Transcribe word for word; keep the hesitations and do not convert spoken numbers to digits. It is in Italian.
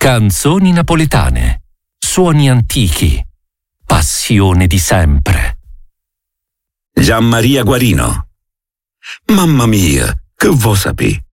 Canzoni napoletane, suoni antichi, passione di sempre. Gianmaria Guarino. Mamma mia, che vuoi sapere?